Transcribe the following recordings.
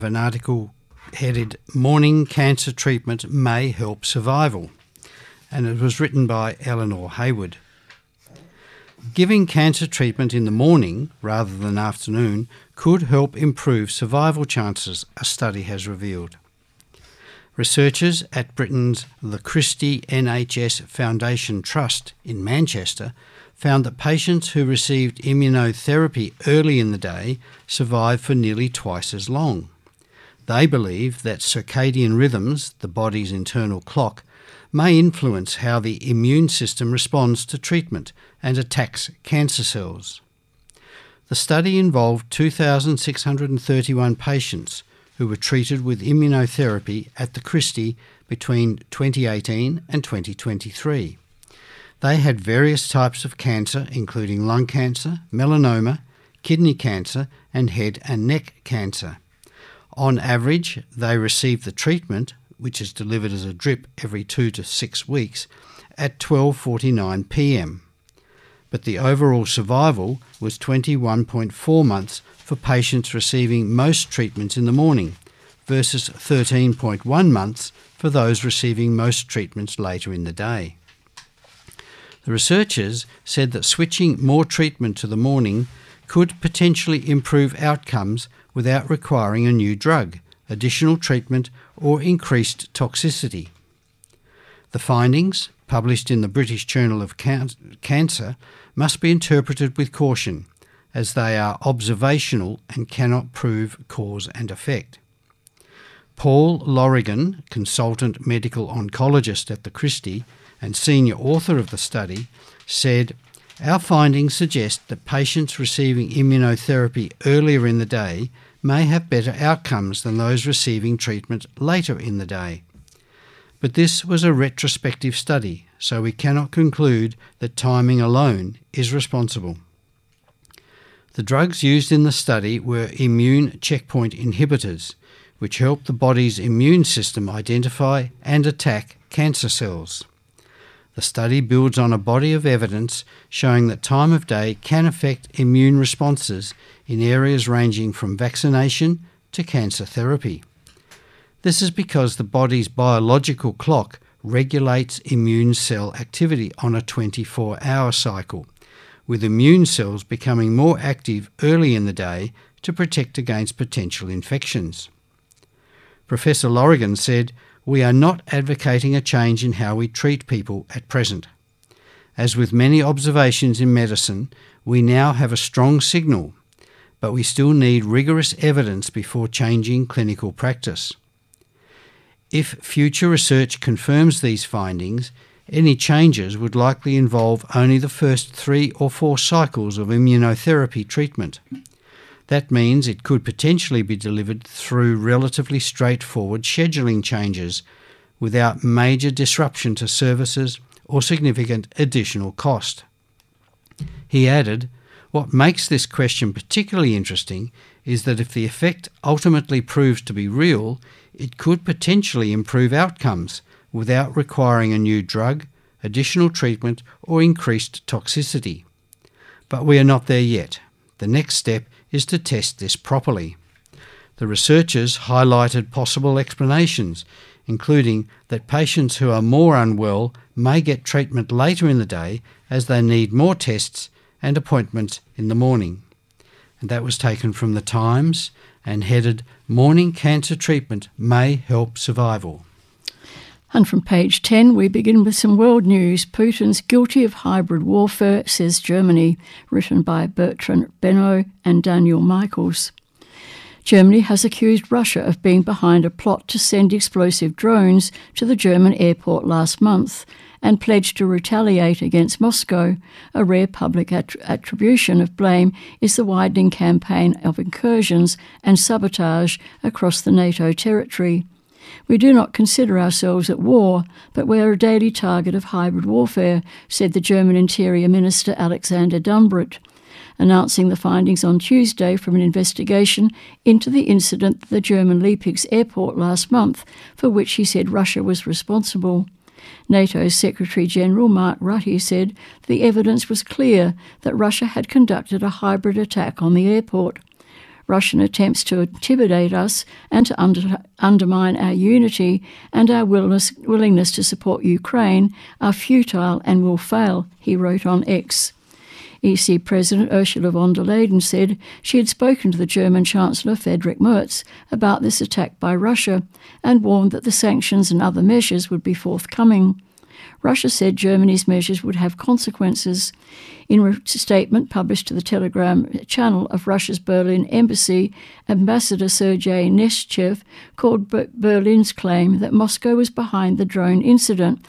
an article headed "Morning Cancer Treatment May Help Survival," and it was written by Eleanor Hayward. Giving cancer treatment in the morning rather than afternoon could help improve survival chances, a study has revealed. Researchers at Britain's The Christie NHS Foundation Trust in Manchester found that patients who received immunotherapy early in the day survived for nearly twice as long. They believe that circadian rhythms, the body's internal clock, may influence how the immune system responds to treatment and attacks cancer cells. The study involved 2,631 patients who were treated with immunotherapy at the Christie between 2018 and 2023. They had various types of cancer, including lung cancer, melanoma, kidney cancer, and head and neck cancer. On average, they received the treatment, which is delivered as a drip every 2 to 6 weeks, at 12:49 p.m. But the overall survival was 21.4 months for patients receiving most treatments in the morning, versus 13.1 months for those receiving most treatments later in the day. The researchers said that switching more treatment to the morning could potentially improve outcomes without requiring a new drug, additional treatment, or increased toxicity. The findings, published in the British Journal of Cancer, must be interpreted with caution, as they are observational and cannot prove cause and effect. Paul Lorigan, consultant medical oncologist at the Christie and senior author of the study, said, "Our findings suggest that patients receiving immunotherapy earlier in the day may have better outcomes than those receiving treatment later in the day. But this was a retrospective study, so we cannot conclude that timing alone is responsible." The drugs used in the study were immune checkpoint inhibitors, which help the body's immune system identify and attack cancer cells. The study builds on a body of evidence showing that time of day can affect immune responses in areas ranging from vaccination to cancer therapy. This is because the body's biological clock regulates immune cell activity on a 24-hour cycle, with immune cells becoming more active early in the day to protect against potential infections. Professor Lorigan said, "We are not advocating a change in how we treat people at present. As with many observations in medicine, we now have a strong signal, but we still need rigorous evidence before changing clinical practice. If future research confirms these findings, any changes would likely involve only the first 3 or 4 cycles of immunotherapy treatment. That means it could potentially be delivered through relatively straightforward scheduling changes without major disruption to services or significant additional cost." He added, "What makes this question particularly interesting is that if the effect ultimately proves to be real, it could potentially improve outcomes without requiring a new drug, additional treatment, or increased toxicity. But we are not there yet. The next step is to test this properly." The researchers highlighted possible explanations, including that patients who are more unwell may get treatment later in the day as they need more tests and appointments in the morning. And that was taken from The Times and headed "Morning Cancer Treatment May Help Survival." And from page 10, we begin with some world news. Putin's guilty of hybrid warfare, says Germany, written by Bertrand Benno and Daniel Michaels. Germany has accused Russia of being behind a plot to send explosive drones to the German airport last month and pledged to retaliate against Moscow. A rare public attribution of blame is the widening campaign of incursions and sabotage across the NATO territory. "We do not consider ourselves at war, but we are a daily target of hybrid warfare," said the German Interior Minister Alexander Dumbrecht, announcing the findings on Tuesday from an investigation into the incident at the German Leipzig airport last month, for which he said Russia was responsible. NATO's Secretary-General Mark Rutte said the evidence was clear that Russia had conducted a hybrid attack on the airport. Russian attempts to intimidate us and to undermine our unity and our willingness to support Ukraine are futile and will fail, he wrote on X. EC President Ursula von der Leyen said she had spoken to the German Chancellor Friedrich Merz about this attack by Russia and warned that the sanctions and other measures would be forthcoming. Russia said Germany's measures would have consequences. In a statement published to the Telegram channel of Russia's Berlin embassy, Ambassador Sergei Neschev called Berlin's claim that Moscow was behind the drone incident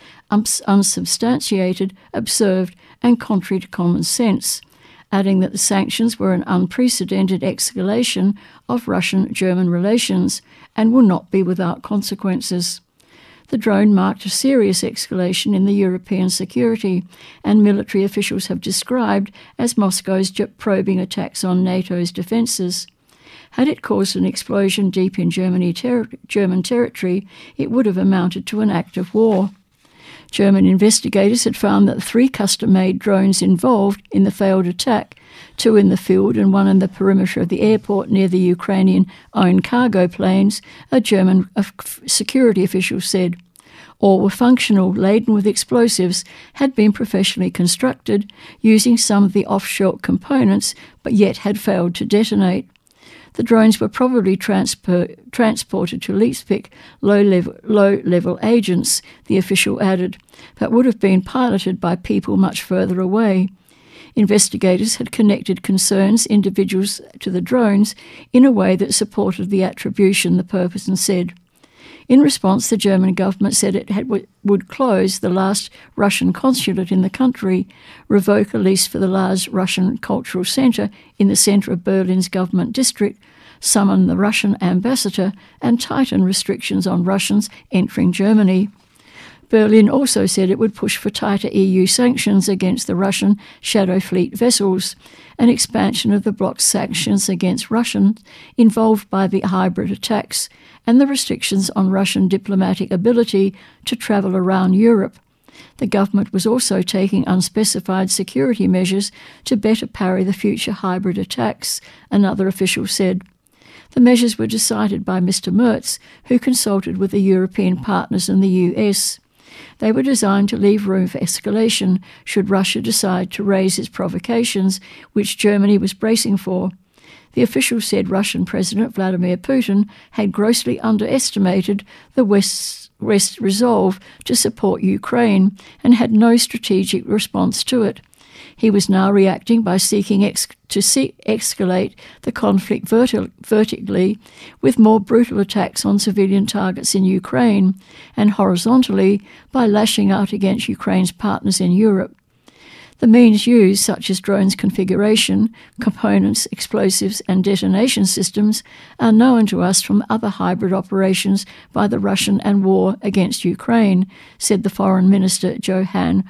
unsubstantiated, absurd, and contrary to common sense, adding that the sanctions were an unprecedented escalation of Russian-German relations and will not be without consequences. The drone marked a serious escalation in the European security, and military officials have described as Moscow's probing attacks on NATO's defences. Had it caused an explosion deep in German territory, it would have amounted to an act of war. German investigators had found that 3 custom-made drones involved in the failed attack, 2 in the field and 1 in the perimeter of the airport near the Ukrainian-owned cargo planes, a German security official said. All were functional, laden with explosives, had been professionally constructed, using some of the offshore components, but yet had failed to detonate. The drones were probably transported to Leipzig low-level agents, the official added, but would have been piloted by people much further away. Investigators had connected concerns individuals to the drones in a way that supported the attribution, the person said. In response, the German government said it would close the last Russian consulate in the country, revoke a lease for the large Russian cultural centre in the centre of Berlin's government district, summon the Russian ambassador, and tighten restrictions on Russians entering Germany. Berlin also said it would push for tighter EU sanctions against the Russian Shadow Fleet vessels, an expansion of the bloc's sanctions against Russians involved by the hybrid attacks, and the restrictions on Russian diplomatic ability to travel around Europe. The government was also taking unspecified security measures to better parry the future hybrid attacks, another official said. The measures were decided by Mr. Merz, who consulted with the European partners and the US. They were designed to leave room for escalation should Russia decide to raise its provocations, which Germany was bracing for. The official said Russian President Vladimir Putin had grossly underestimated the West's resolve to support Ukraine and had no strategic response to it. He was now reacting by seeking to escalate the conflict vertically with more brutal attacks on civilian targets in Ukraine, and horizontally by lashing out against Ukraine's partners in Europe. The means used, such as drones configuration, components, explosives and detonation systems, are known to us from other hybrid operations by the Russian and war against Ukraine, said the Foreign Minister Johann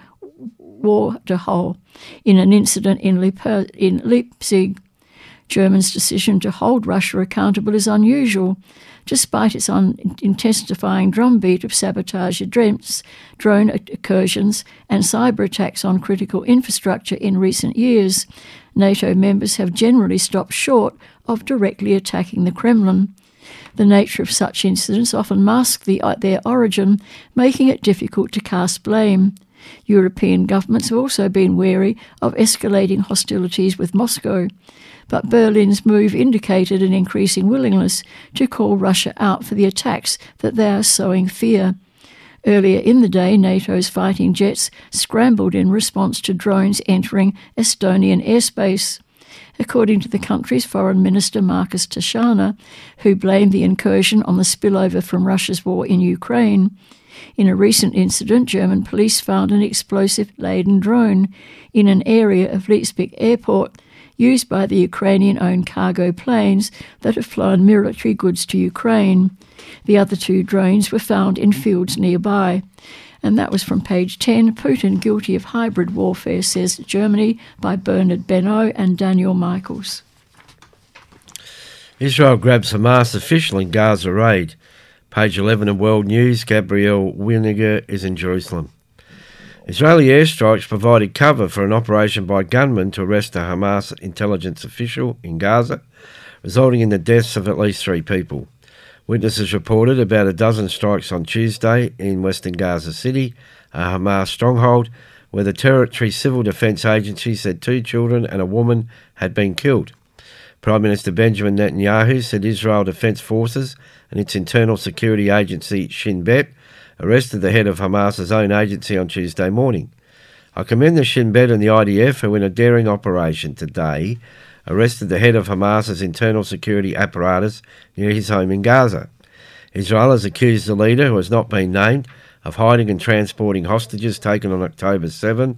Waderhole in an incident in Leipzig. Germany's decision to hold Russia accountable is unusual. Despite its intensifying drumbeat of sabotage attempts, drone incursions and cyber attacks on critical infrastructure in recent years, NATO members have generally stopped short of directly attacking the Kremlin. The nature of such incidents often masks their origin, making it difficult to cast blame. European governments have also been wary of escalating hostilities with Moscow, but Berlin's move indicated an increasing willingness to call Russia out for the attacks that they are sowing fear. Earlier in the day, NATO's fighting jets scrambled in response to drones entering Estonian airspace. According to the country's Foreign Minister Markus Tashana, who blamed the incursion on the spillover from Russia's war in Ukraine. In a recent incident, German police found an explosive-laden drone in an area of Leipzig airport used by the Ukrainian-owned cargo planes that have flown military goods to Ukraine. The other 2 drones were found in fields nearby. And that was from page 10, Putin Guilty of Hybrid Warfare, Says Germany, by Bernard Benot and Daniel Michaels. Israel grabs Hamas official in Gaza raid. Page 11 of World News, Gabrielle Winiger is in Jerusalem. Israeli airstrikes provided cover for an operation by gunmen to arrest a Hamas intelligence official in Gaza, resulting in the deaths of at least 3 people. Witnesses reported about a dozen strikes on Tuesday in western Gaza City, a Hamas stronghold, where the Territory Civil Defence Agency said 2 children and a woman had been killed. Prime Minister Benjamin Netanyahu said Israel Defence Forces and its internal security agency Shin Bet arrested the head of Hamas's own agency on Tuesday morning. I commend the Shin Bet and the IDF who, in a daring operation today, arrested the head of Hamas's internal security apparatus near his home in Gaza. Israel has accused the leader, who has not been named, of hiding and transporting hostages taken on October 7,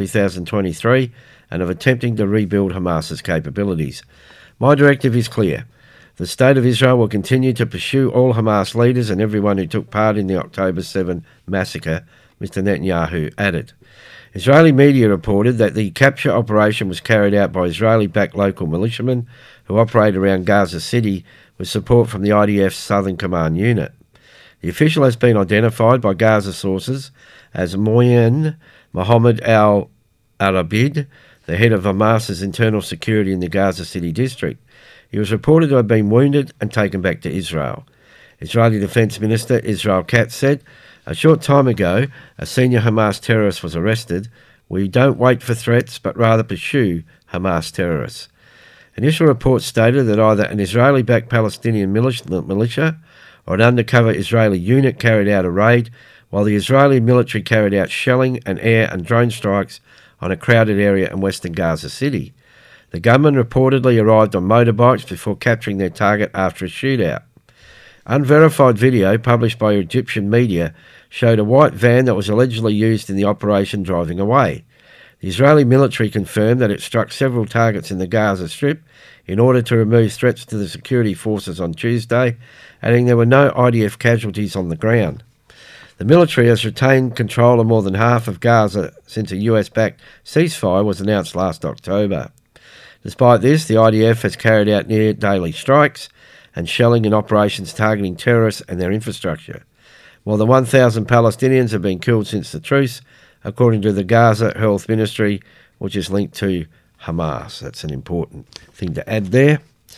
2023, and of attempting to rebuild Hamas's capabilities. My directive is clear. The State of Israel will continue to pursue all Hamas leaders and everyone who took part in the October 7 massacre, Mr. Netanyahu added. Israeli media reported that the capture operation was carried out by Israeli-backed local militiamen who operate around Gaza City with support from the IDF's Southern Command Unit. The official has been identified by Gaza sources as Moyen Mohammed al-Arabid, the head of Hamas's internal security in the Gaza City district. He was reported to have been wounded and taken back to Israel. Israeli Defence Minister Israel Katz said, "A short time ago, a senior Hamas terrorist was arrested. We don't wait for threats, but rather pursue Hamas terrorists." Initial reports stated that either an Israeli-backed Palestinian militia or an undercover Israeli unit carried out a raid, while the Israeli military carried out shelling and air and drone strikes on a crowded area in western Gaza City. The gunmen reportedly arrived on motorbikes before capturing their target after a shootout. Unverified video published by Egyptian media showed a white van that was allegedly used in the operation driving away. The Israeli military confirmed that it struck several targets in the Gaza Strip in order to remove threats to the security forces on Tuesday, adding there were no IDF casualties on the ground. The military has retained control of more than half of Gaza since a US-backed ceasefire was announced last October. Despite this, the IDF has carried out near-daily strikes and shelling in operations targeting terrorists and their infrastructure. More than 1,000 Palestinians have been killed since the truce, according to the Gaza Health Ministry, which is linked to Hamas. That's an important thing to add there.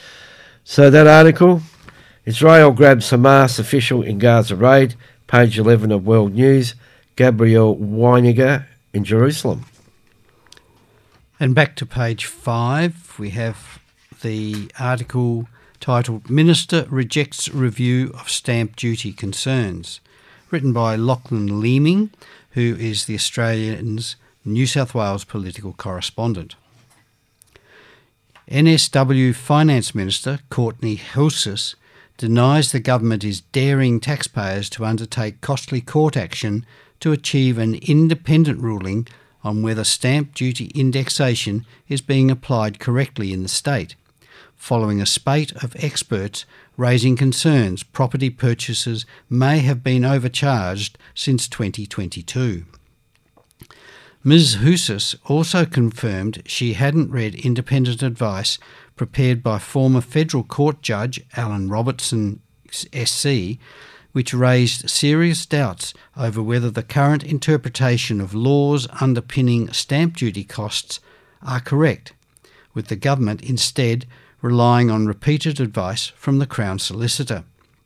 So that article, Israel grabs Hamas official in Gaza raid, page 11 of World News, Gabrielle Weiniger in Jerusalem. And back to page 5, we have the article titled Minister Rejects Review of Stamp Duty Concerns, written by Lachlan Leeming, who is the Australian's New South Wales political correspondent. NSW Finance Minister Courtney Houssis denies the government is daring taxpayers to undertake costly court action to achieve an independent ruling on whether stamp duty indexation is being applied correctly in the state, following a spate of experts raising concerns property purchasers may have been overcharged since 2022. Ms. Houssis also confirmed she hadn't read independent advice prepared by former federal court judge Alan Robertson SC, which raised serious doubts over whether the current interpretation of laws underpinning stamp duty costs are correct, with the government instead relying on repeated advice from the Crown Solicitor.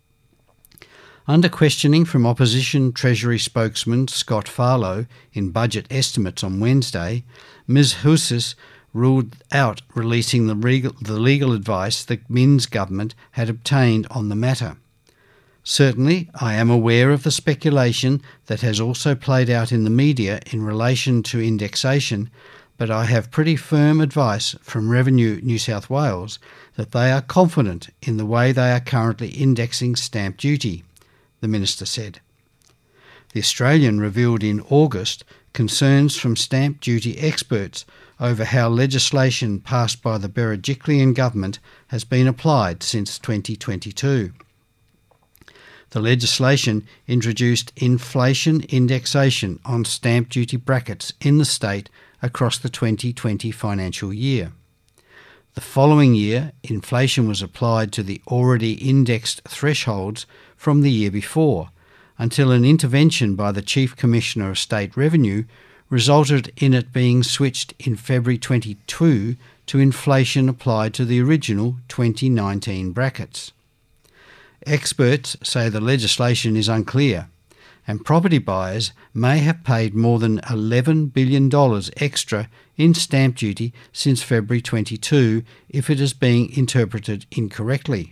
Under questioning from opposition Treasury spokesman Scott Farlow in budget estimates on Wednesday, Ms. Houssis ruled out releasing the legal advice the Minns government had obtained on the matter. Certainly, I am aware of the speculation that has also played out in the media in relation to indexation, but I have pretty firm advice from Revenue New South Wales that they are confident in the way they are currently indexing stamp duty, the minister said. The Australian revealed in August concerns from stamp duty experts over how legislation passed by the Berejiklian government has been applied since 2022. The legislation introduced inflation indexation on stamp duty brackets in the state across the 2020 financial year. The following year, inflation was applied to the already indexed thresholds from the year before, until an intervention by the Chief Commissioner of State Revenue resulted in it being switched in February 22 to inflation applied to the original 2019 brackets. Experts say the legislation is unclear, and property buyers may have paid more than $11 billion extra in stamp duty since February 22 if it is being interpreted incorrectly.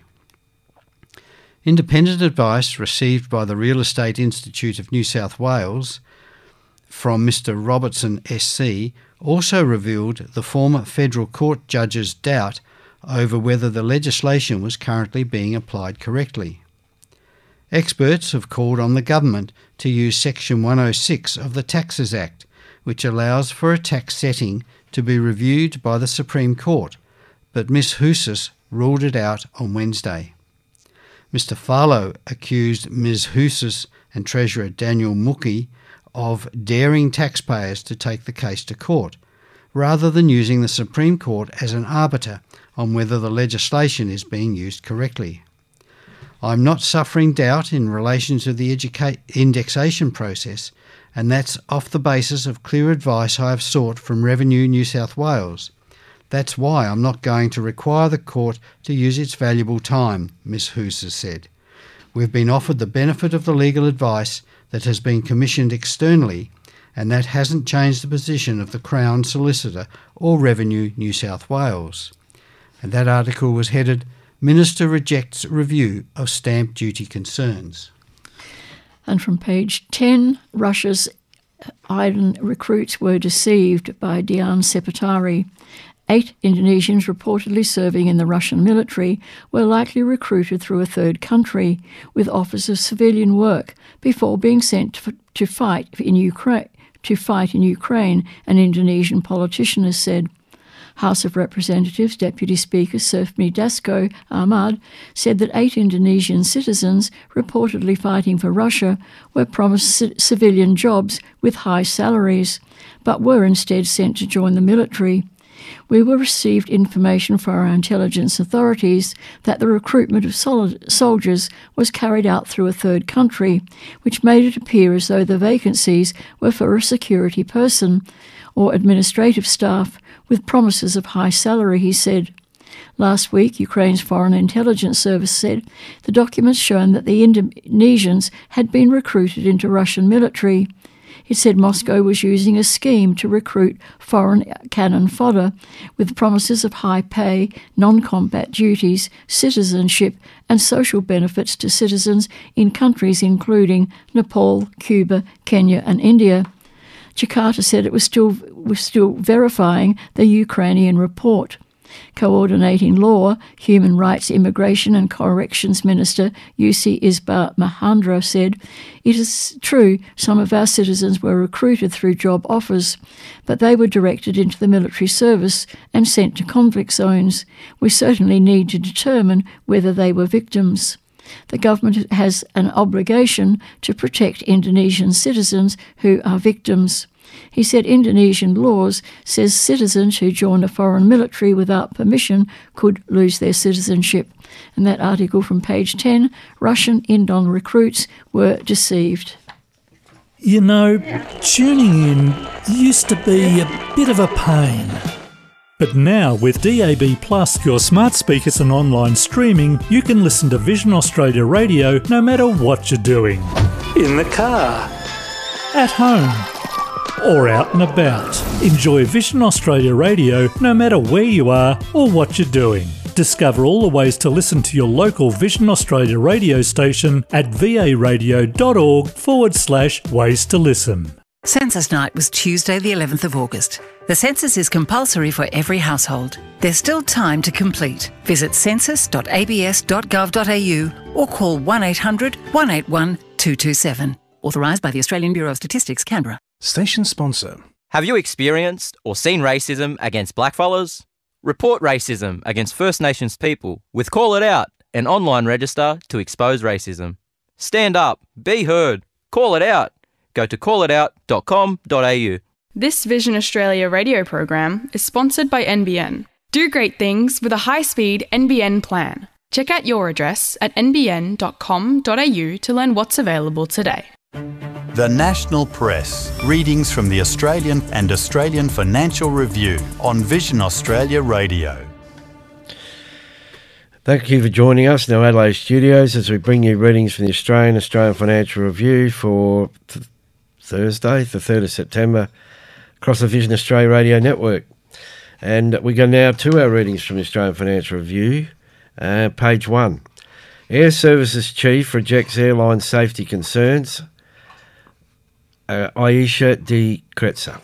Independent advice received by the Real Estate Institute of New South Wales from Mr. Robertson SC also revealed the former federal court judge's doubt over whether the legislation was currently being applied correctly. Experts have called on the government to use Section 106 of the Taxes Act, which allows for a tax setting to be reviewed by the Supreme Court, but Ms. Housas ruled it out on Wednesday. Mr. Farlow accused Ms. Housas and Treasurer Daniel Mookhey of daring taxpayers to take the case to court, rather than using the Supreme Court as an arbiter on whether the legislation is being used correctly. I'm not suffering doubt in relation to the indexation process, and that's off the basis of clear advice I have sought from Revenue New South Wales. That's why I'm not going to require the court to use its valuable time, Ms. Housas said. We've been offered the benefit of the legal advice that has been commissioned externally, and that hasn't changed the position of the Crown Solicitor or Revenue New South Wales. And that article was headed, Minister Rejects Review of Stamp Duty Concerns. And from page 10, Russia's Aydin recruits were deceived by Dian Sepatari. 8 Indonesians reportedly serving in the Russian military were likely recruited through a third country with offers of civilian work before being sent to fight in Ukraine, an Indonesian politician has said. House of Representatives Deputy Speaker Sufmi Dasko Ahmad said that 8 Indonesian citizens reportedly fighting for Russia were promised civilian jobs with high salaries, but were instead sent to join the military. We were received information from our intelligence authorities that the recruitment of soldiers was carried out through a third country, which made it appear as though the vacancies were for a security person or administrative staff with promises of high salary, he said. Last week, Ukraine's Foreign Intelligence Service said the documents shown that the Indonesians had been recruited into Russian military. It said Moscow was using a scheme to recruit foreign cannon fodder with promises of high pay, non-combat duties, citizenship and social benefits to citizens in countries including Nepal, Cuba, Kenya and India. Jakarta said it was still verifying the Ukrainian report. Coordinating Law, Human Rights, Immigration and Corrections Minister Yussi Isbar Mahendra said, "It is true some of our citizens were recruited through job offers, but they were directed into the military service and sent to conflict zones. We certainly need to determine whether they were victims." The government has an obligation to protect Indonesian citizens who are victims. He said Indonesian laws says citizens who join a foreign military without permission could lose their citizenship. And that article from page 10, Russian Indon recruits were deceived. You know, tuning in used to be a bit of a pain. But now, with DAB+, your smart speakers and online streaming, you can listen to Vision Australia Radio no matter what you're doing. In the car, at home, or out and about. Enjoy Vision Australia Radio no matter where you are or what you're doing. Discover all the ways to listen to your local Vision Australia radio station at varadio.org/ways to listen. Census Night was Tuesday the 11th of August. The census is compulsory for every household. There's still time to complete. Visit census.abs.gov.au or call 1800 181 227. Authorised by the Australian Bureau of Statistics, Canberra. Station sponsor. Have you experienced or seen racism against blackfellas? Report racism against First Nations people with Call It Out, an online register to expose racism. Stand up, be heard, call it out. Go to callitout.com.au. This Vision Australia radio program is sponsored by NBN. Do great things with a high-speed NBN plan. Check out your address at nbn.com.au to learn what's available today. The National Press. Readings from the Australian and Australian Financial Review on Vision Australia Radio. Thank you for joining us in our Adelaide studios as we bring you readings from the Australian Financial Review for Thursday, the 3rd of September, across the Vision Australia Radio Network. And we go now to our readings from the Australian Financial Review, page 1. Air Services Chief rejects airline safety concerns. Aisha de Kretzer.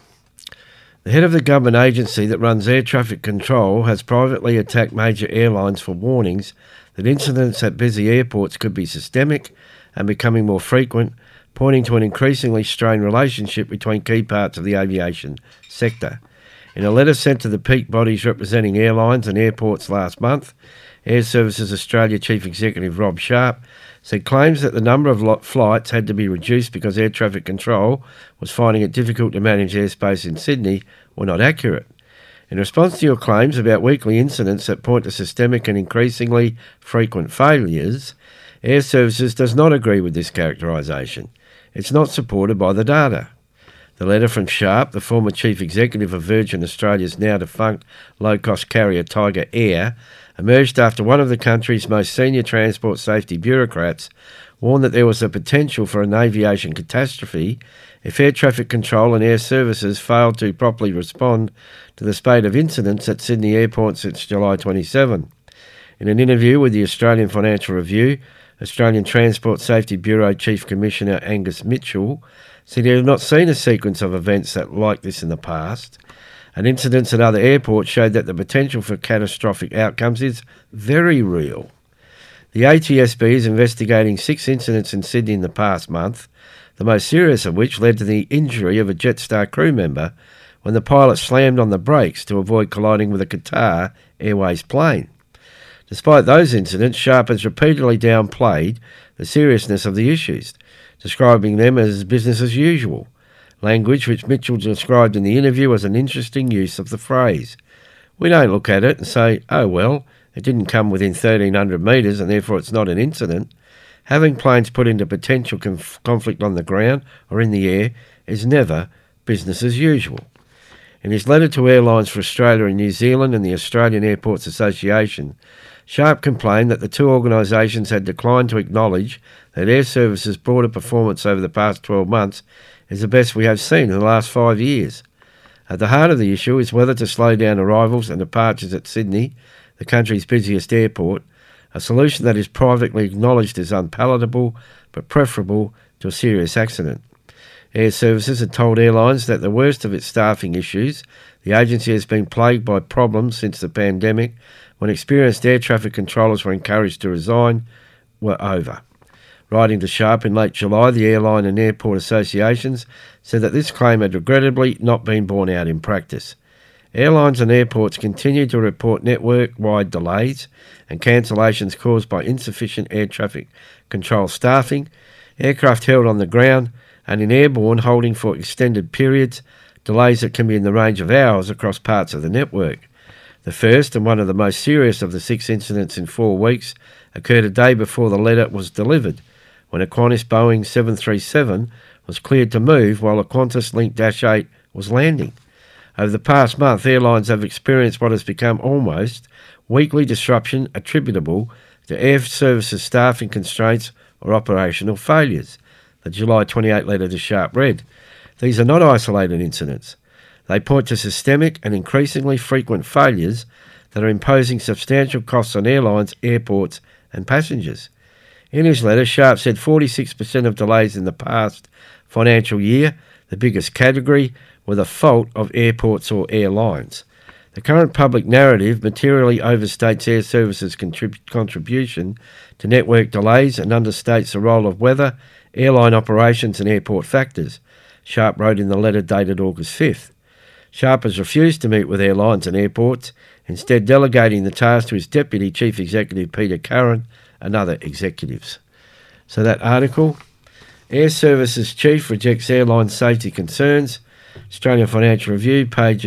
The head of the government agency that runs air traffic control has privately attacked major airlines for warnings that incidents at busy airports could be systemic and becoming more frequent, pointing to an increasingly strained relationship between key parts of the aviation sector. In a letter sent to the peak bodies representing airlines and airports last month, Air Services Australia Chief Executive Rob Sharp said claims that the number of flights had to be reduced because air traffic control was finding it difficult to manage airspace in Sydney were not accurate. In response to your claims about weekly incidents that point to systemic and increasingly frequent failures, Air Services does not agree with this characterisation. It's not supported by the data. The letter from Sharp, the former Chief Executive of Virgin Australia's now defunct low-cost carrier Tiger Air, emerged after one of the country's most senior transport safety bureaucrats warned that there was a potential for an aviation catastrophe if air traffic control and air services failed to properly respond to the spate of incidents at Sydney Airport since July 27. In an interview with the Australian Financial Review, Australian Transport Safety Bureau Chief Commissioner Angus Mitchell said he had not seen a sequence of events like this in the past, and incidents at other airports showed that the potential for catastrophic outcomes is very real. The ATSB is investigating 6 incidents in Sydney in the past month, the most serious of which led to the injury of a Jetstar crew member when the pilot slammed on the brakes to avoid colliding with a Qatar Airways plane. Despite those incidents, Sharp has repeatedly downplayed the seriousness of the issues, describing them as business as usual, language which Mitchell described in the interview as an interesting use of the phrase. We don't look at it and say, oh well, it didn't come within 1,300 metres and therefore it's not an incident. Having planes put into potential conflict on the ground or in the air is never business as usual. In his letter to Airlines for Australia and New Zealand and the Australian Airports Association, Sharp complained that the two organisations had declined to acknowledge that Air Services' broader performance over the past 12 months is the best we have seen in the last 5 years. At the heart of the issue is whether to slow down arrivals and departures at Sydney, the country's busiest airport, a solution that is privately acknowledged as unpalatable but preferable to a serious accident. Air Services had told airlines that the worst of its staffing issues, the agency has been plagued by problems since the pandemic when experienced air traffic controllers were encouraged to resign, were over. Writing to Sharp in late July, the airline and airport associations said that this claim had regrettably not been borne out in practice. Airlines and airports continue to report network-wide delays and cancellations caused by insufficient air traffic control staffing, aircraft held on the ground, and in airborne holding for extended periods, delays that can be in the range of hours across parts of the network. The first and one of the most serious of the 6 incidents in 4 weeks occurred a day before the letter was delivered, when a Qantas Boeing 737 was cleared to move while a Qantas Link Dash 8 was landing. Over the past month, airlines have experienced what has become almost weekly disruption attributable to air services staffing constraints or operational failures. The July 28 letter to Sharp read, "These are not isolated incidents. They point to systemic and increasingly frequent failures that are imposing substantial costs on airlines, airports and passengers." In his letter, Sharp said 46% of delays in the past financial year, the biggest category, were the fault of airports or airlines. The current public narrative materially overstates Air Services' contribution to network delays and understates the role of weather, airline operations and airport factors, Sharp wrote in the letter dated August 5th. Sharp has refused to meet with airlines and airports, instead delegating the task to his Deputy Chief Executive Peter Curran and other executives. So that article, Air Services Chief rejects airline safety concerns, Australian Financial Review, page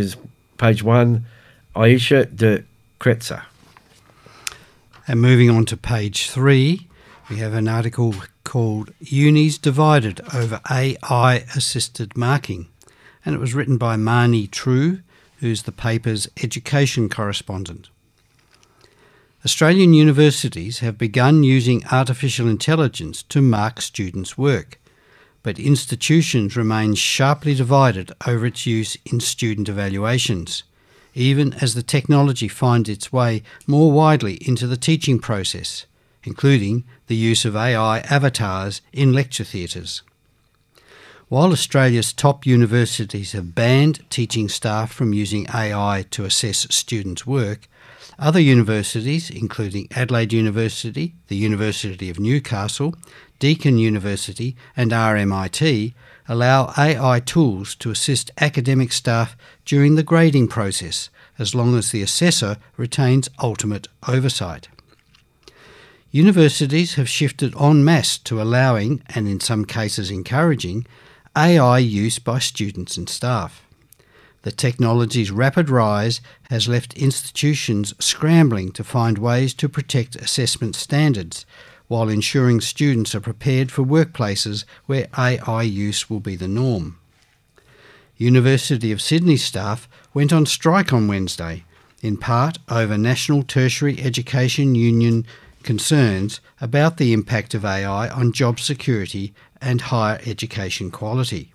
1, Aisha de Kretzer. And moving on to page 3, we have an article called Unis Divided Over AI-Assisted Marking, and it was written by Marnie True, who's the paper's education correspondent. Australian universities have begun using artificial intelligence to mark students' work, but institutions remain sharply divided over its use in student evaluations, even as the technology finds its way more widely into the teaching process, including the use of AI avatars in lecture theatres. While Australia's top universities have banned teaching staff from using AI to assess students' work, other universities, including Adelaide University, the University of Newcastle, Deakin University and RMIT, allow AI tools to assist academic staff during the grading process, as long as the assessor retains ultimate oversight. Universities have shifted en masse to allowing, and in some cases encouraging, AI use by students and staff. The technology's rapid rise has left institutions scrambling to find ways to protect assessment standards, while ensuring students are prepared for workplaces where AI use will be the norm. University of Sydney staff went on strike on Wednesday, in part over National Tertiary Education Union concerns about the impact of AI on job security and higher education quality.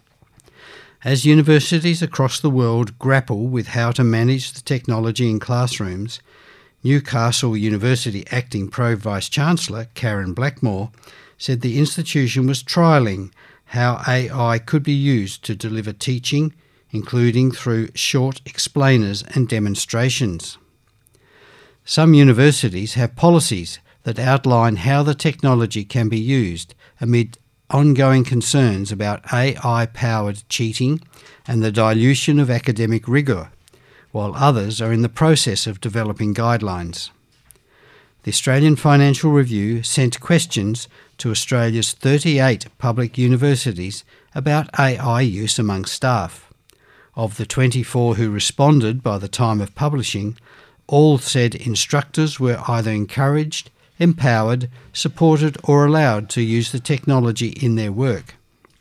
As universities across the world grapple with how to manage the technology in classrooms, Newcastle University Acting Pro-Vice-Chancellor Karen Blackmore said the institution was trialling how AI could be used to deliver teaching, including through short explainers and demonstrations. Some universities have policies that outline how the technology can be used amid ongoing concerns about AI-powered cheating and the dilution of academic rigour, while others are in the process of developing guidelines. The Australian Financial Review sent questions to Australia's 38 public universities about AI use among staff. Of the 24 who responded by the time of publishing, all said instructors were either encouraged, empowered, supported or allowed to use the technology in their work.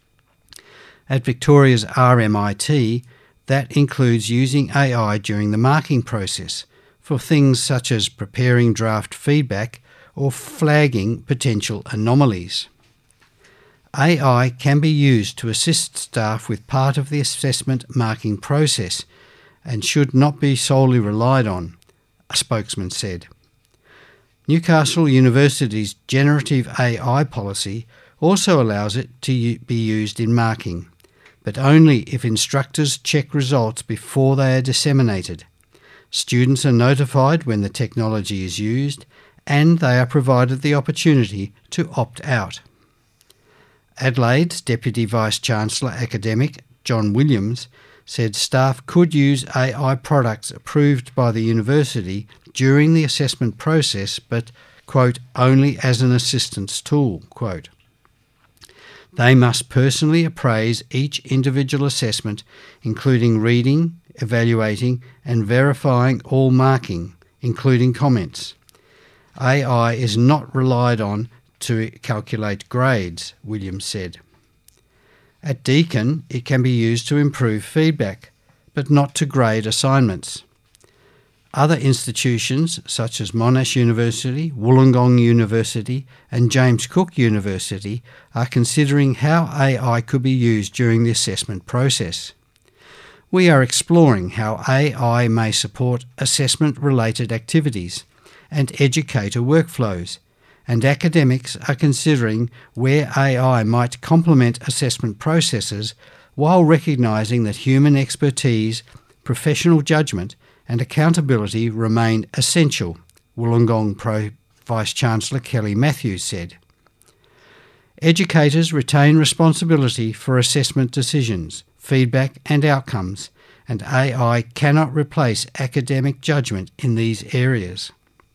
At Victoria's RMIT, that includes using AI during the marking process for things such as preparing draft feedback or flagging potential anomalies. AI can be used to assist staff with part of the assessment marking process and should not be solely relied on, a spokesman said. Newcastle University's generative AI policy also allows it to be used in marking, but only if instructors check results before they are disseminated. Students are notified when the technology is used, and they are provided the opportunity to opt out. Adelaide's Deputy Vice-Chancellor Academic, John Williams, said staff could use AI products approved by the university during the assessment process, but, quote, only as an assistance tool, quote. They must personally appraise each individual assessment, including reading, evaluating and verifying all marking, including comments. AI is not relied on to calculate grades, Williams said. At Deakin, it can be used to improve feedback, but not to grade assignments. Other institutions, such as Monash University, Wollongong University and James Cook University, are considering how AI could be used during the assessment process. We are exploring how AI may support assessment-related activities and educator workflows, and academics are considering where AI might complement assessment processes while recognising that human expertise, professional judgment and accountability remain essential, Wollongong Vice-Chancellor Kelly Matthews said. Educators retain responsibility for assessment decisions, feedback and outcomes, and AI cannot replace academic judgment in these areas.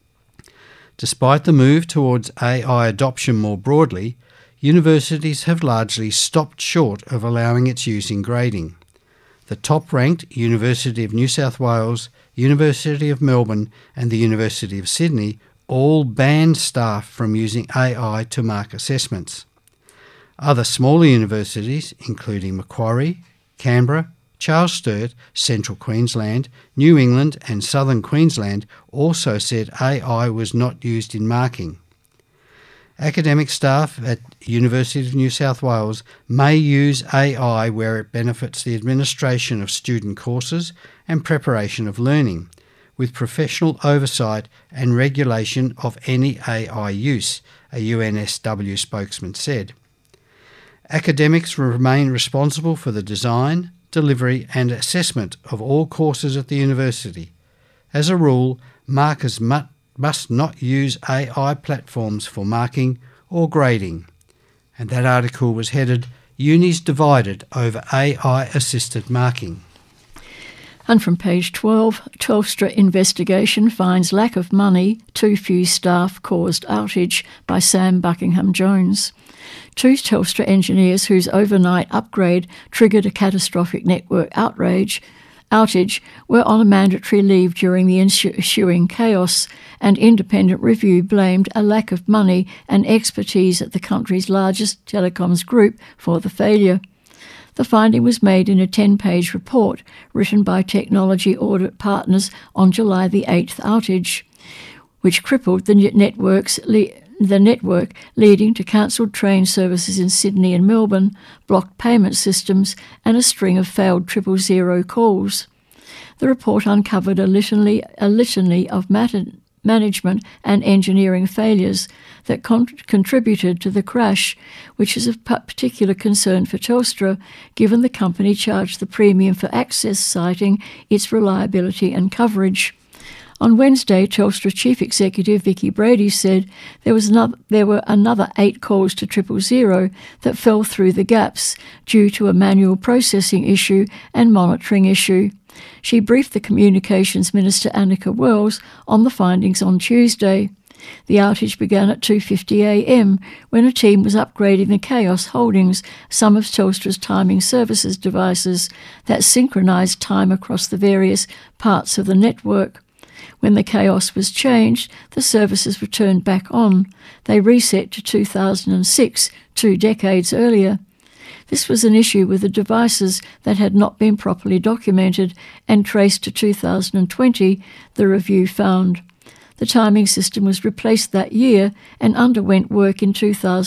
Despite the move towards AI adoption more broadly, universities have largely stopped short of allowing its use in grading. The top-ranked University of New South Wales, University of Melbourne and the University of Sydney all banned staff from using AI to mark assessments. Other smaller universities, including Macquarie, Canberra, Charles Sturt, Central Queensland, New England and Southern Queensland, also said AI was not used in marking. Academic staff at University of New South Wales may use AI where it benefits the administration of student courses and preparation of learning, with professional oversight and regulation of any AI use, a UNSW spokesman said. Academics will remain responsible for the design, delivery and assessment of all courses at the university. As a rule, markers must not use AI platforms for marking or grading. And that article was headed, Unis Divided Over AI-Assisted Marking. And from page 12, Telstra investigation finds lack of money, too few staff caused outage by Sam Buckingham-Jones. Two Telstra engineers whose overnight upgrade triggered a catastrophic network outage were on a mandatory leave during the ensuing chaos, and independent review blamed a lack of money and expertise at the country's largest telecoms group for the failure. The finding was made in a 10-page report written by Technology Audit Partners on July the 8th outage, which crippled the network, leading to cancelled train services in Sydney and Melbourne, blocked payment systems and a string of failed 000 calls. The report uncovered a litany of management and engineering failures that contributed to the crash, which is of particular concern for Telstra, given the company charged the premium for access, citing its reliability and coverage. On Wednesday, Telstra Chief Executive Vicki Brady said there were another 8 calls to 000 that fell through the gaps due to a manual processing issue and monitoring issue. She briefed the Communications Minister Annika Wells on the findings on Tuesday. The outage began at 2:50 a.m. when a team was upgrading the Chaos Holdings, some of Telstra's timing services devices that synchronised time across the various parts of the network. When the chaos was changed, the services were turned back on. They reset to 2006, 2 decades earlier. This was an issue with the devices that had not been properly documented and traced to 2020, the review found. The timing system was replaced that year and underwent work in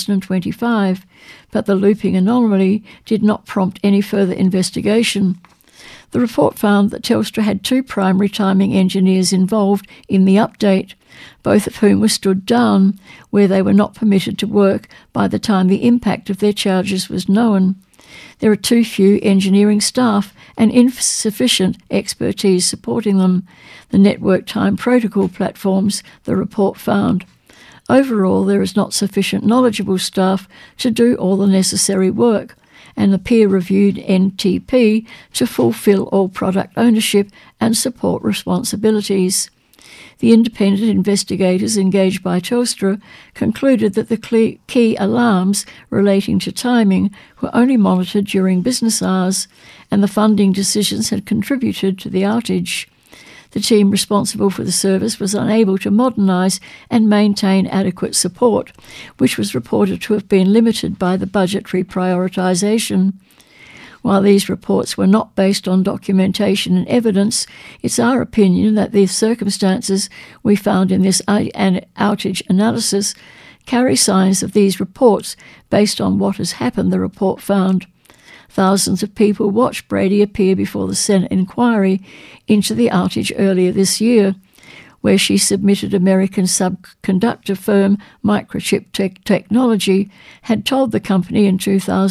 2025, but the looping anomaly did not prompt any further investigation. The report found that Telstra had 2 primary timing engineers involved in the update, both of whom were stood down, where they were not permitted to work by the time the impact of their charges was known. There are too few engineering staff and insufficient expertise supporting them, the network time protocol platforms, the report found. Overall, there is not sufficient knowledgeable staff to do all the necessary work, and the peer-reviewed NTP to fulfil all product ownership and support responsibilities. The independent investigators engaged by Telstra concluded that the key alarms relating to timing were only monitored during business hours, and the funding decisions had contributed to the outage. The team responsible for the service was unable to modernise and maintain adequate support, which was reported to have been limited by the budgetary prioritisation. While these reports were not based on documentation and evidence, it's our opinion that the circumstances we found in this outage analysis carry signs of these reports based on what has happened, the report found. Thousands of people watched Brady appear before the Senate inquiry into the outage earlier this year, where she submitted American subconductor firm Microchip Technology had told the company in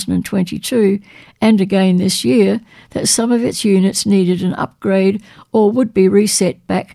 2022 and again this year that some of its units needed an upgrade or would be reset back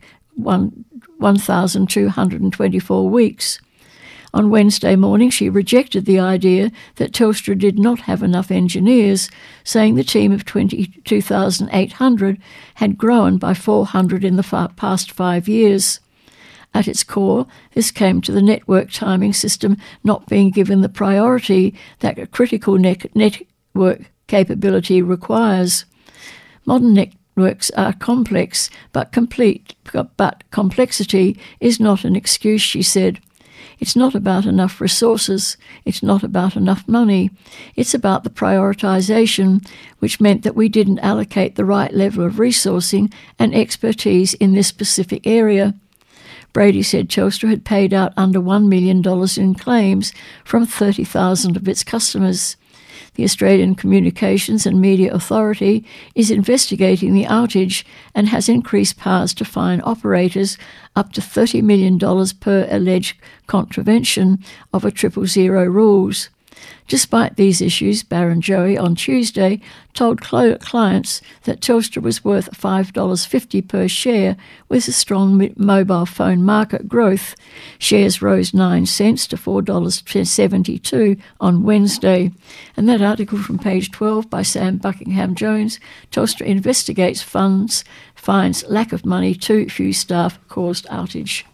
1,224 weeks. On Wednesday morning, she rejected the idea that Telstra did not have enough engineers, saying the team of 22,800 had grown by 400 in the past 5 years. At its core, this came to the network timing system not being given the priority that a critical network capability requires. Modern networks are complex but complete, but complexity is not an excuse, she said. It's not about enough resources. It's not about enough money. It's about the prioritisation, which meant that we didn't allocate the right level of resourcing and expertise in this specific area. Brady said Telstra had paid out under $1 million in claims from 30,000 of its customers. The Australian Communications and Media Authority is investigating the outage and has increased powers to fine operators up to $30 million per alleged contravention of 000 rules. Despite these issues, Barrenjoey on Tuesday told clients that Telstra was worth $5.50 per share with a strong mobile phone market growth. Shares rose 9 cents to $4.72 on Wednesday. And that article from page 12 by Sam Buckingham-Jones, Telstra investigates finds lack of money, too few staff caused outage.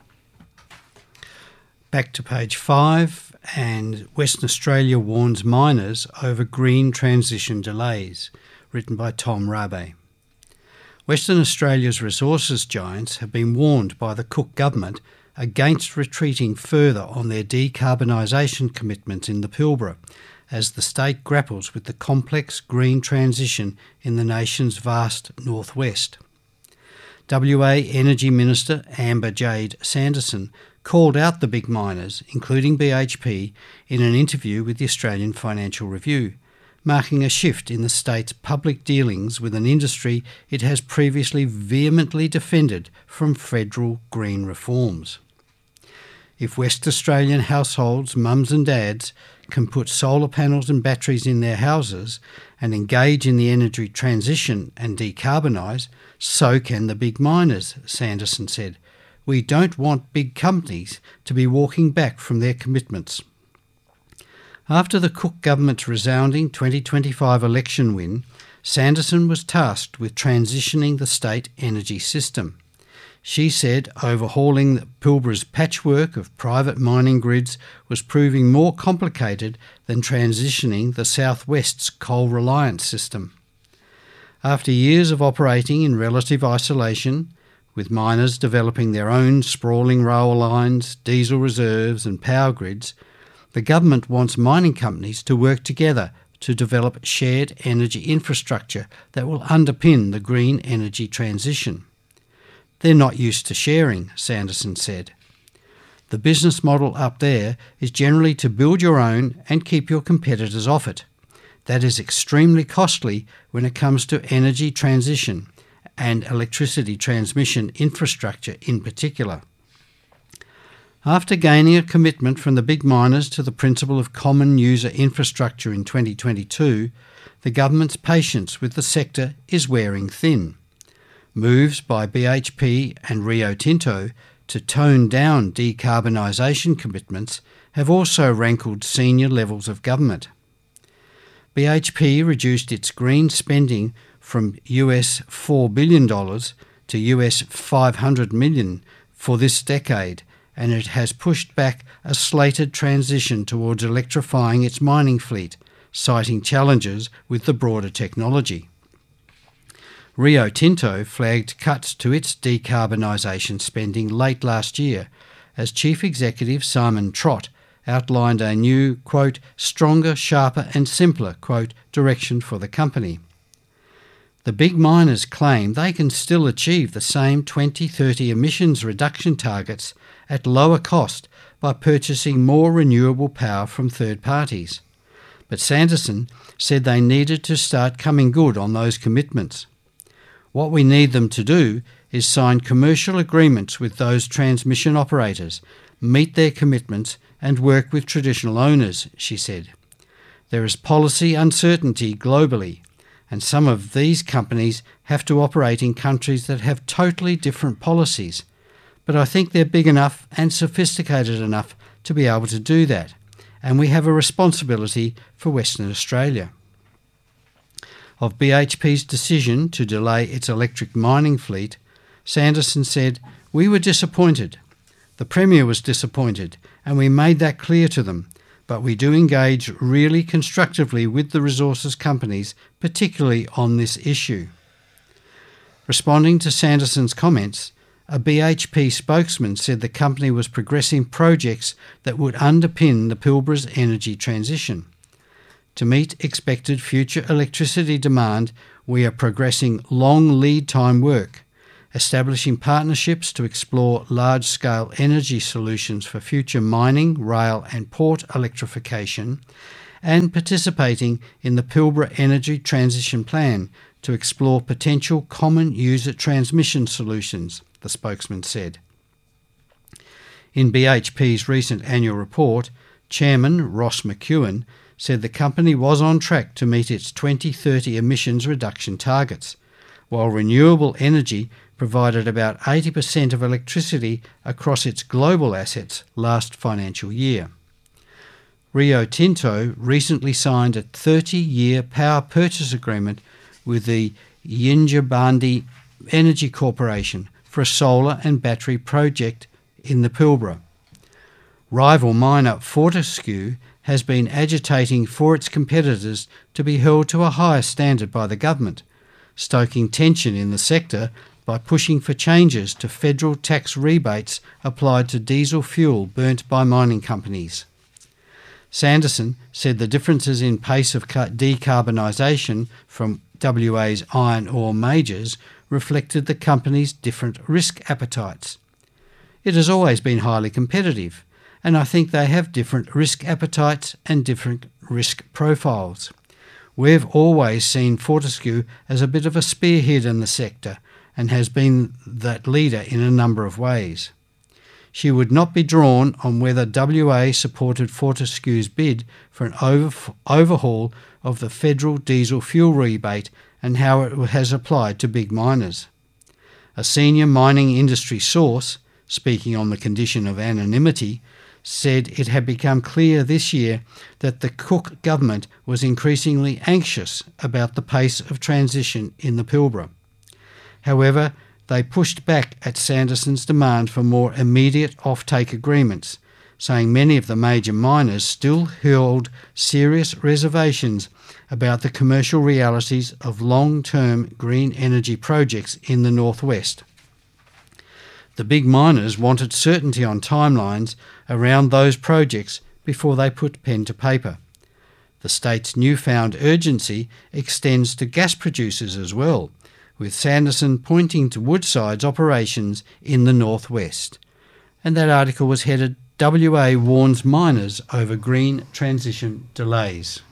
Back to page 5. And Western Australia warns miners over green transition delays, written by Tom Rabe. Western Australia's resources giants have been warned by the Cook government against retreating further on their decarbonisation commitments in the Pilbara, as the state grapples with the complex green transition in the nation's vast northwest. WA Energy Minister Amber Jade Sanderson called out the big miners, including BHP, in an interview with the Australian Financial Review, marking a shift in the state's public dealings with an industry it has previously vehemently defended from federal green reforms. If West Australian households, mums and dads, can put solar panels and batteries in their houses and engage in the energy transition and decarbonise, so can the big miners, Sanderson said. We don't want big companies to be walking back from their commitments. After the Cook government's resounding 2025 election win, Sanderson was tasked with transitioning the state energy system. She said overhauling the Pilbara's patchwork of private mining grids was proving more complicated than transitioning the Southwest's coal-reliant system. After years of operating in relative isolation, with miners developing their own sprawling rail lines, diesel reserves and power grids, the government wants mining companies to work together to develop shared energy infrastructure that will underpin the green energy transition. They're not used to sharing, Sanderson said. The business model up there is generally to build your own and keep your competitors off it. That is extremely costly when it comes to energy transition and electricity transmission infrastructure in particular. After gaining a commitment from the big miners to the principle of common user infrastructure in 2022, the government's patience with the sector is wearing thin. Moves by BHP and Rio Tinto to tone down decarbonisation commitments have also rankled senior levels of government. BHP reduced its green spending from US $4 billion to US $500 million for this decade, and it has pushed back a slated transition towards electrifying its mining fleet, citing challenges with the broader technology. Rio Tinto flagged cuts to its decarbonisation spending late last year, as Chief Executive Simon Trott outlined a new, quote, stronger, sharper and simpler, quote, direction for the company. The big miners claim they can still achieve the same 2030 emissions reduction targets at lower cost by purchasing more renewable power from third parties. But Sanderson said they needed to start coming good on those commitments. What we need them to do is sign commercial agreements with those transmission operators, meet their commitments and work with traditional owners, she said. There is policy uncertainty globally, and some of these companies have to operate in countries that have totally different policies. But I think they're big enough and sophisticated enough to be able to do that, and we have a responsibility for Western Australia. Of BHP's decision to delay its electric mining fleet, Sanderson said, "We were disappointed. The Premier was disappointed, and we made that clear to them. But we do engage really constructively with the resources companies, particularly on this issue." Responding to Sanderson's comments, a BHP spokesman said the company was progressing projects that would underpin the Pilbara's energy transition. To meet expected future electricity demand, we are progressing long lead time work, establishing partnerships to explore large-scale energy solutions for future mining, rail and port electrification, and participating in the Pilbara Energy Transition Plan to explore potential common user transmission solutions, the spokesman said. In BHP's recent annual report, Chairman Ross McEwen said the company was on track to meet its 2030 emissions reduction targets, while renewable energy provided about 80% of electricity across its global assets last financial year. Rio Tinto recently signed a 30-year power purchase agreement with the Yindjibarndi Energy Corporation for a solar and battery project in the Pilbara. Rival miner Fortescue has been agitating for its competitors to be held to a higher standard by the government, stoking tension in the sector by pushing for changes to federal tax rebates applied to diesel fuel burnt by mining companies. Sanderson said the differences in pace of decarbonisation from WA's iron ore majors reflected the company's different risk appetites. It has always been highly competitive, and I think they have different risk appetites and different risk profiles. We've always seen Fortescue as a bit of a spearhead in the sector and has been that leader in a number of ways. She would not be drawn on whether WA supported Fortescue's bid for an overhaul of the federal diesel fuel rebate and how it has applied to big miners. A senior mining industry source, speaking on the condition of anonymity, said it had become clear this year that the Cook government was increasingly anxious about the pace of transition in the Pilbara. However, they pushed back at Sanderson's demand for more immediate offtake agreements, saying many of the major miners still held serious reservations about the commercial realities of long-term green energy projects in the northwest. The big miners wanted certainty on timelines around those projects before they put pen to paper. The state's newfound urgency extends to gas producers as well, with Sanderson pointing to Woodside's operations in the northwest. And that article was headed, WA warns miners over green transition delays.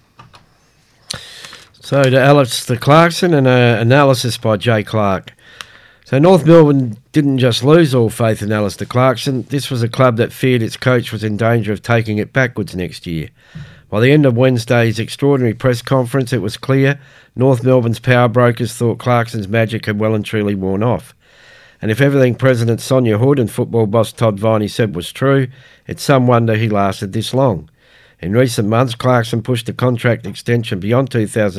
So to Alistair Clarkson and an analysis by Jay Clark. So North Melbourne didn't just lose all faith in Alistair Clarkson. This was a club that feared its coach was in danger of taking it backwards next year. By the end of Wednesday's extraordinary press conference, it was clear North Melbourne's power brokers thought Clarkson's magic had well and truly worn off. And if everything President Sonia Hood and football boss Todd Viney said was true, it's some wonder he lasted this long. In recent months, Clarkson pushed a contract extension beyond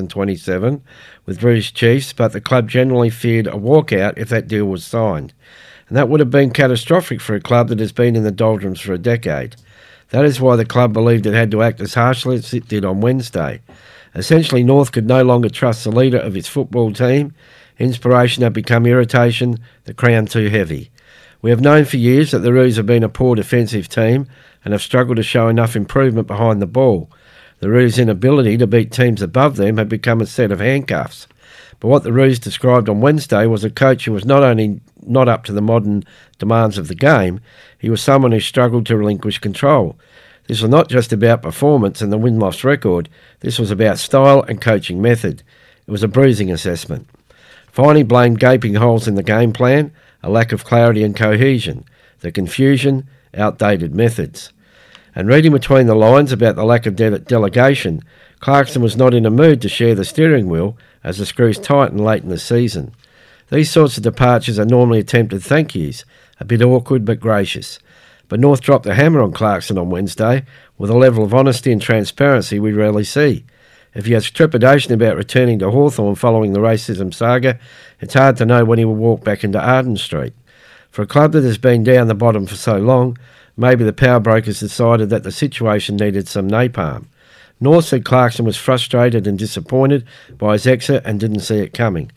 2027 with Bruce Chiefs, but the club generally feared a walkout if that deal was signed. And that would have been catastrophic for a club that has been in the doldrums for a decade. That is why the club believed it had to act as harshly as it did on Wednesday. Essentially, North could no longer trust the leader of its football team. Inspiration had become irritation, the crown too heavy. We have known for years that the Roos have been a poor defensive team and have struggled to show enough improvement behind the ball. The Roos' inability to beat teams above them had become a set of handcuffs. But what the Roos described on Wednesday was a coach who was not only not up to the modern demands of the game, he was someone who struggled to relinquish control. This was not just about performance and the win-loss record, this was about style and coaching method. It was a bruising assessment. Viney blamed gaping holes in the game plan, a lack of clarity and cohesion, the confusion, outdated methods. And reading between the lines about the lack of delegation, Clarkson was not in a mood to share the steering wheel as the screws tightened late in the season. These sorts of departures are normally attempted thank yous, a bit awkward but gracious. But North dropped the hammer on Clarkson on Wednesday with a level of honesty and transparency we rarely see. If he has trepidation about returning to Hawthorn following the racism saga, it's hard to know when he will walk back into Arden Street. For a club that has been down the bottom for so long, maybe the power brokers decided that the situation needed some napalm. North said Clarkson was frustrated and disappointed by his exit and didn't see it coming.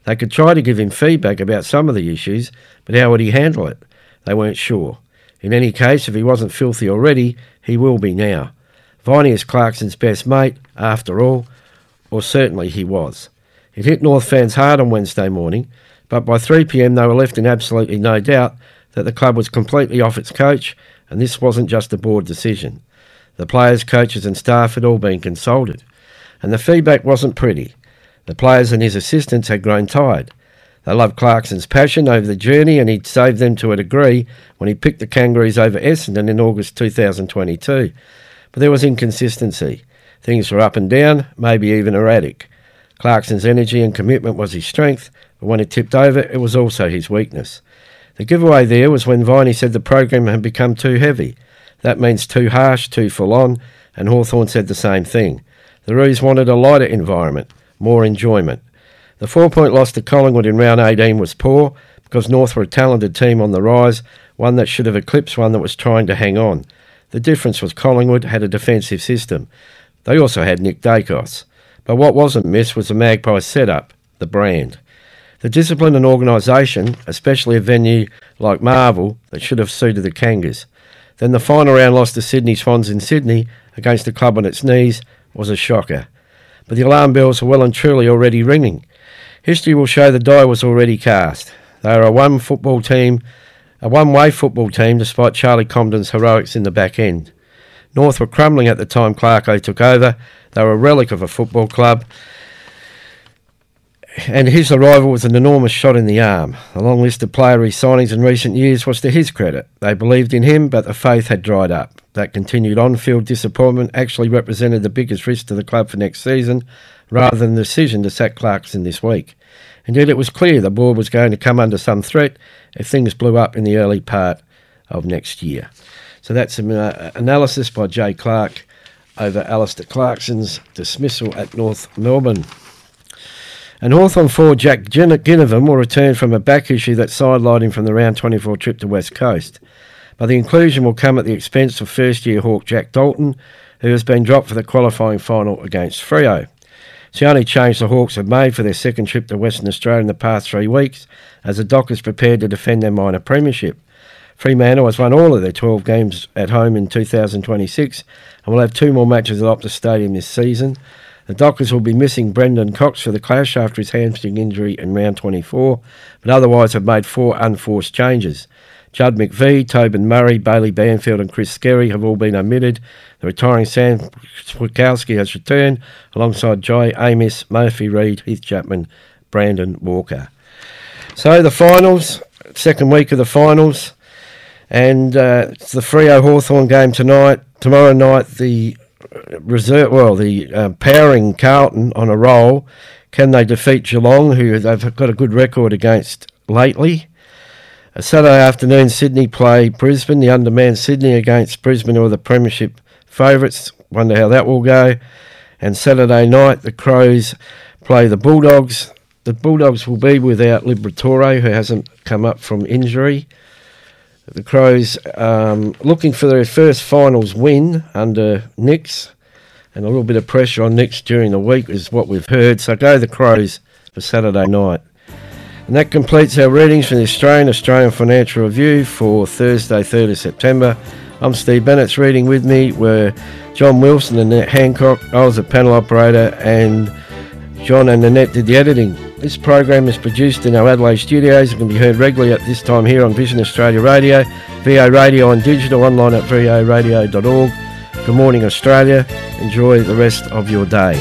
They could try to give him feedback about some of the issues, but how would he handle it? They weren't sure. In any case, if he wasn't filthy already, he will be now. Viney is Clarkson's best mate, after all, or certainly he was. It hit North fans hard on Wednesday morning, but by 3 p.m. they were left in absolutely no doubt that the club was completely off its coach, and this wasn't just a board decision. The players, coaches and staff had all been consulted, and the feedback wasn't pretty. The players and his assistants had grown tired. They loved Clarkson's passion over the journey, and he'd saved them to a degree when he picked the Kangaroos over Essendon in August 2022. But there was inconsistency. Things were up and down, maybe even erratic. Clarkson's energy and commitment was his strength, but when it tipped over, it was also his weakness. The giveaway there was when Viney said the program had become too heavy. That means too harsh, too full-on, and Hawthorn said the same thing. The Roos wanted a lighter environment, more enjoyment. The 4-point loss to Collingwood in round 18 was poor because North were a talented team on the rise, one that should have eclipsed one that was trying to hang on. The difference was Collingwood had a defensive system. They also had Nick Dacos. But what wasn't missed was the Magpies setup, the brand. The discipline and organisation, especially a venue like Marvel, that should have suited the Kangas. Then the final round loss to Sydney Swans in Sydney against a club on its knees was a shocker. But the alarm bells were well and truly already ringing. History will show the die was already cast. They are a one-way football team despite Charlie Comden's heroics in the back end. North were crumbling at the time Clarko took over. They were a relic of a football club, and his arrival was an enormous shot in the arm. The long list of player re-signings in recent years was to his credit. They believed in him, but the faith had dried up. That continued on-field disappointment actually represented the biggest risk to the club for next season, rather than the decision to sack Clarkson this week. Indeed, it was clear the board was going to come under some threat if things blew up in the early part of next year. So that's an analysis by Jay Clark over Alistair Clarkson's dismissal at North Melbourne. And Hawthorn forward Jack Ginnivan will return from a back issue that sidelined him from the round 24 trip to West Coast. But the inclusion will come at the expense of first-year Hawk Jack Dalton, who has been dropped for the qualifying final against Freo. It's the only change the Hawks have made for their second trip to Western Australia in the past 3 weeks, as the Dockers prepared to defend their minor premiership. Fremantle has won all of their 12 games at home in 2026 and will have 2 more matches at Optus Stadium this season. The Dockers will be missing Brendan Cox for the clash after his hamstring injury in round 24, but otherwise have made 4 unforced changes. Judd McVie, Tobin Murray, Bailey Banfield and Chris Skerry have all been omitted. The retiring Sam Swikowski has returned alongside Jai Amos, Murphy Reid, Heath Chapman, Brandon Walker. So the finals, second week of the finals, and it's the Freo Hawthorn game tonight. Tomorrow night the powering Carlton on a roll. Can they defeat Geelong, who they've got a good record against lately? Saturday afternoon, Sydney play Brisbane, the undermanned Sydney against Brisbane, who are the premiership favourites. Wonder how that will go. And Saturday night, the Crows play the Bulldogs. The Bulldogs will be without Liberatore, who hasn't come up from injury. The Crows looking for their first finals win under Nix, and a little bit of pressure on Nix during the week is what we've heard. So go the Crows for Saturday night. And that completes our readings from the Australian Financial Review for Thursday, 3rd of September. I'm Steve Bennett's reading with me were John Wilson and Annette Hancock. I was a panel operator, and John and Annette did the editing. This program is produced in our Adelaide studios and can be heard regularly at this time here on Vision Australia Radio, VO Radio and digital, online at voradio.org. Good morning, Australia. Enjoy the rest of your day.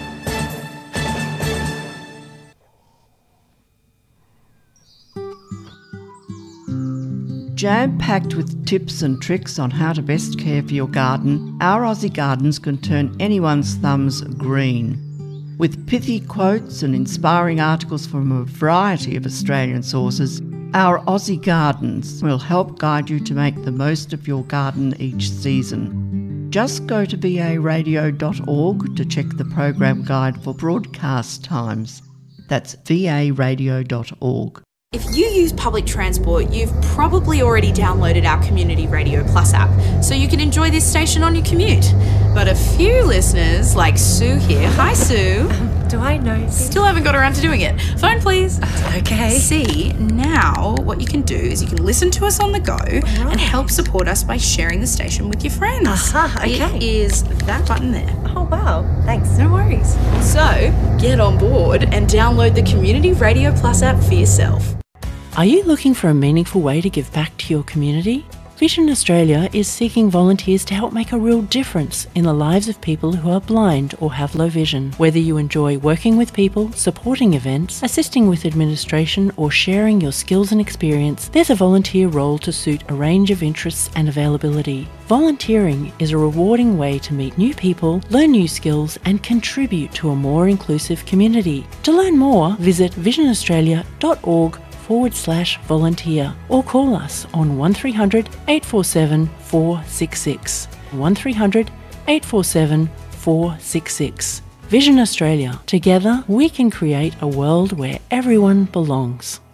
Jam-packed with tips and tricks on how to best care for your garden, Our Aussie Gardens can turn anyone's thumbs green. With pithy quotes and inspiring articles from a variety of Australian sources, Our Aussie Gardens will help guide you to make the most of your garden each season. Just go to varadio.org to check the program guide for broadcast times. That's varadio.org. If you use public transport, you've probably already downloaded our Community Radio Plus app, so you can enjoy this station on your commute. But a few listeners, like Sue here, hi Sue. Do I know? Still haven't got around to doing it. Phone please. Okay. See, now what you can do is you can listen to us on the go and help support us by sharing the station with your friends. Okay. It is that button there. Oh wow, thanks. No worries. So, get on board and download the Community Radio Plus app for yourself. Are you looking for a meaningful way to give back to your community? Vision Australia is seeking volunteers to help make a real difference in the lives of people who are blind or have low vision. Whether you enjoy working with people, supporting events, assisting with administration, or sharing your skills and experience, there's a volunteer role to suit a range of interests and availability. Volunteering is a rewarding way to meet new people, learn new skills, and contribute to a more inclusive community. To learn more, visit visionaustralia.org/volunteer or call us on 1300 847 466. 1300 847 466. Vision Australia. Together we can create a world where everyone belongs.